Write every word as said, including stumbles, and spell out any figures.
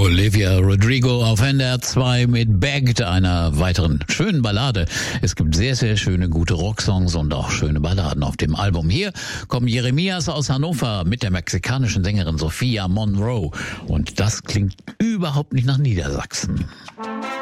Olivia Rodrigo auf N D R zwei mit Bagged, einer weiteren schönen Ballade. Es gibt sehr, sehr schöne, gute Rocksongs und auch schöne Balladen auf dem Album. Hier kommen Jeremias aus Hannover mit der mexikanischen Sängerin Sophia Monroe. Und das klingt überhaupt nicht nach Niedersachsen.